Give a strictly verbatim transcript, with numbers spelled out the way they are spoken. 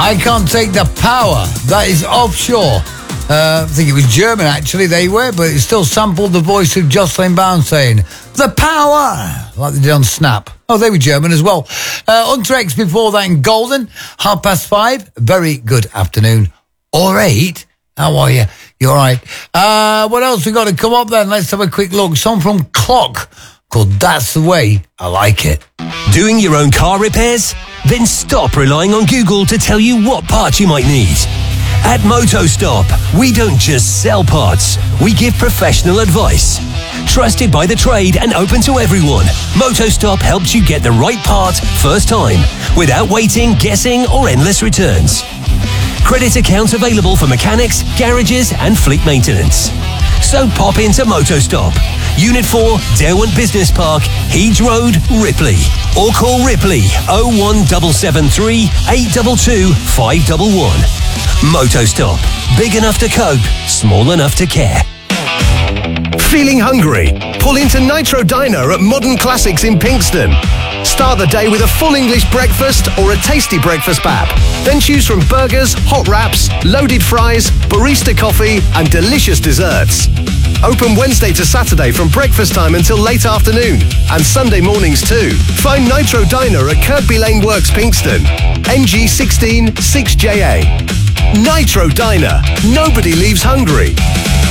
I Can't Take the Power. That is Offshore. Uh, I think it was German, actually, they were, but it still sampled the voice of Jocelyn Barnes saying, the power, like they did on Snap. Oh, they were German as well. Uh, Hunter X before that in Golden, half past five. Very good afternoon. Or eight. How are you? You all right? Uh, what else we got to come up then? Let's have a quick look. Song from Clock called That's the Way I Like It. Doing your own car repairs? Then stop relying on Google to tell you what parts you might need. At MotoStop, we don't just sell parts, we give professional advice. Trusted by the trade and open to everyone, MotoStop helps you get the right part first time, without waiting, guessing, or endless returns. Credit accounts available for mechanics, garages, and fleet maintenance. So pop into MotoStop, Unit four, Derwent Business Park, Heeds Road, Ripley. Or call Ripley oh one seven seven three, eight two two, five one one. MotoStop. Big enough to cope, small enough to care. Feeling hungry? Pull into Nitro Diner at Modern Classics in Pinkston. Start the day with a full English breakfast or a tasty breakfast bap. Then choose from burgers, hot wraps, loaded fries, barista coffee, and delicious desserts. Open Wednesday to Saturday from breakfast time until late afternoon, and Sunday mornings too. Find Nitro Diner at Kirkby Lane Works, Pinkston. N G sixteen six J A. Nitro Diner. Nobody leaves hungry.